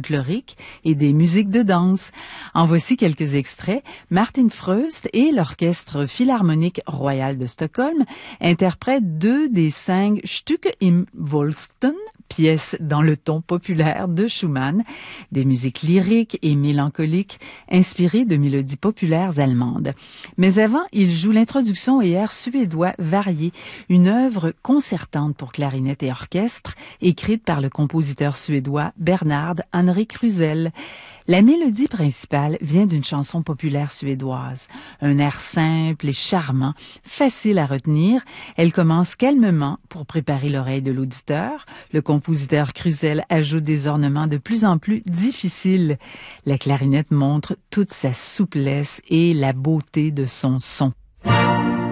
folkloriques et des musiques de danse. En voici quelques extraits. Martin Fröst et l'Orchestre Philharmonique Royal de Stockholm interprètent 2 des 5 Stücke im Volkston, pièces dans le ton populaire de Schumann, des musiques lyriques et mélancoliques inspirées de mélodies populaires allemandes. Mais avant, il joue l'introduction et airs suédois variés, une œuvre concertante pour clarinette et orchestre, écrite par le compositeur suédois Bernhard Henrik Rüsel. La mélodie principale vient d'une chanson populaire suédoise. Un air simple et charmant, facile à retenir. Elle commence calmement pour préparer l'oreille de l'auditeur. Le compositeur Rüsel ajoute des ornements de plus en plus difficiles. La clarinette montre toute sa souplesse et la beauté de son son.